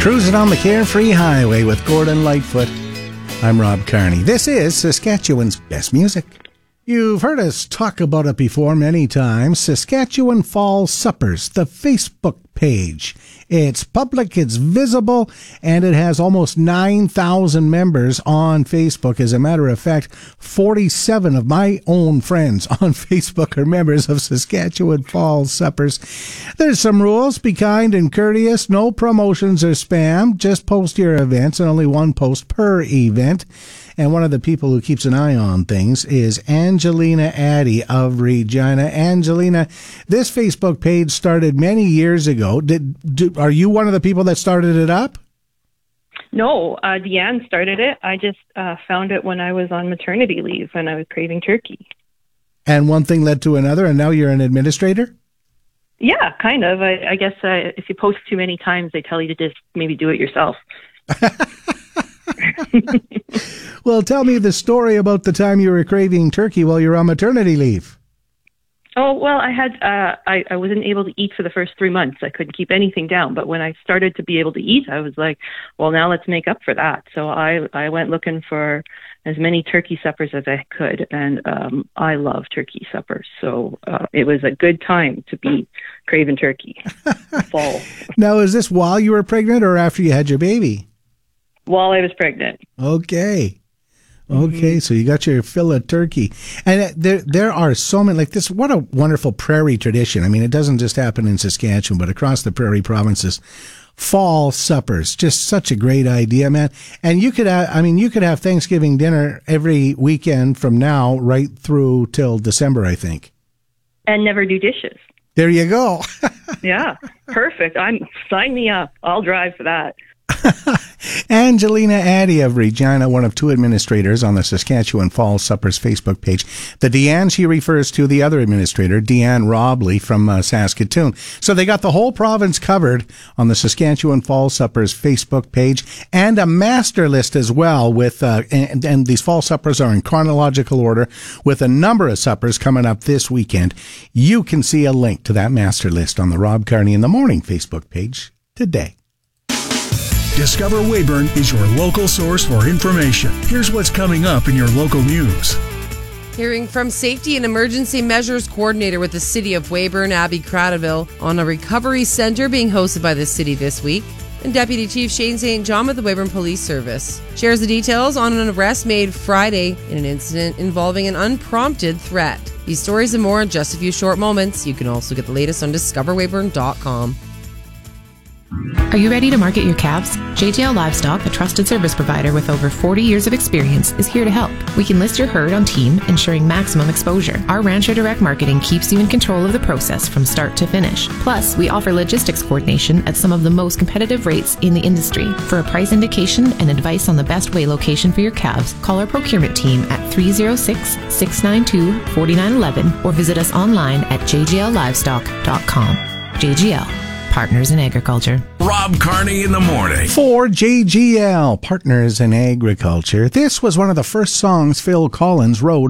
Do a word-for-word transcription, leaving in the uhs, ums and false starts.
Cruising on the Carefree Highway with Gordon Lightfoot. I'm Rob Carney. This is Saskatchewan's best music. You've heard us talk about it before many times. Saskatchewan Fall Suppers, the Facebook page. It's public, it's visible, and it has almost nine thousand members on Facebook. As a matter of fact, forty-seven of my own friends on Facebook are members of Saskatchewan Fall Suppers. There's some rules. Be kind and courteous. No promotions or spam. Just post your events, and only one post per event. And one of the people who keeps an eye on things is Angelina Addy of Regina. Angelina, this Facebook page started many years ago. Did, do, are you one of the people that started it up? No, uh, Deanne started it. I just uh, found it when I was on maternity leave and I was craving turkey. And one thing led to another, and now you're an administrator? Yeah, kind of. I, I guess uh, if you post too many times, they tell you to just maybe do it yourself. Well, tell me the story about the time you were craving turkey while you were on maternity leave. Oh, well, I had uh, I, I wasn't able to eat for the first three months. I couldn't keep anything down. But when I started to be able to eat, I was like, well, now let's make up for that. So I, I went looking for as many turkey suppers as I could. And um, I love turkey suppers. So uh, it was a good time to be craving turkey. Fall. Now, is this while you were pregnant or after you had your baby? While I was pregnant. Okay. Okay, mm-hmm. So you got your fill of turkey. And there there are so many, like this, what a wonderful prairie tradition. I mean, it doesn't just happen in Saskatchewan, but across the prairie provinces. Fall suppers, just such a great idea, man. And you could have, I mean, you could have Thanksgiving dinner every weekend from now right through till December, I think. And never do dishes. There you go. Yeah, perfect. I'm sign me up. I'll drive for that. Angelina Addy of Regina, one of two administrators on the Saskatchewan Fall Suppers Facebook page. The Deanne she refers to, the other administrator, Deanne Robley from uh, Saskatoon. So they got the whole province covered on the Saskatchewan Fall Suppers Facebook page, and a master list as well with, uh, and, and these Fall Suppers are in chronological order with a number of suppers coming up this weekend. You can see a link to that master list on the Rob Carney in the Morning Facebook page today. Discover Weyburn is your local source for information. Here's what's coming up in your local news. Hearing from Safety and Emergency Measures Coordinator with the City of Weyburn, Abby Cradaville, on a recovery center being hosted by the city this week. And Deputy Chief Shane Saint John with the Weyburn Police Service shares the details on an arrest made Friday in an incident involving an unprompted threat. These stories and more in just a few short moments. You can also get the latest on discover weyburn dot com. Are you ready to market your calves? J J L Livestock, a trusted service provider with over forty years of experience, is here to help. We can list your herd on team, ensuring maximum exposure. Our Rancher Direct Marketing keeps you in control of the process from start to finish. Plus, we offer logistics coordination at some of the most competitive rates in the industry. For a price indication and advice on the best way location for your calves, call our procurement team at three oh six, six nine two, four nine one one or visit us online at j j l livestock dot com. J G L. Partners in Agriculture. Rob Carney in the Morning. For J G L, Partners in Agriculture. This was one of the first songs Phil Collins wrote